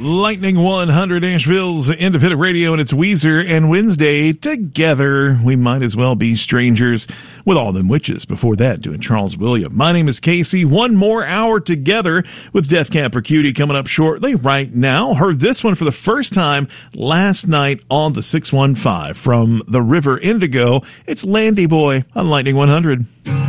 Lightning 100 Asheville's independent radio, and it's Weezer and Wednesday together. We might as well be strangers with all them witches. Before that, doing Charles William. My name is Casey. One more hour together with Death Cab for Cutie coming up shortly. Right now, heard this one for the first time last night on the 615 from the River Indigo. It's Landy Boy on Lightning 100.